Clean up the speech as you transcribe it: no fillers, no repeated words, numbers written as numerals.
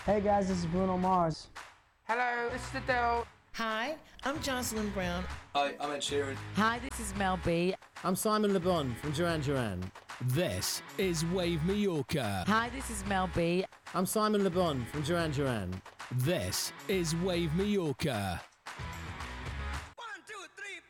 Hey guys, this is Bruno Mars. Hello, this is Adele. Hi, I'm Jocelyn Brown. Hi, I'm Ed Sheeran. Hi, this is Mel B. I'm Simon Le Bon from Duran Duran. This is Wave Mallorca. Hi, this is Mel B. I'm Simon Le Bon from Duran Duran. This is Wave Mallorca.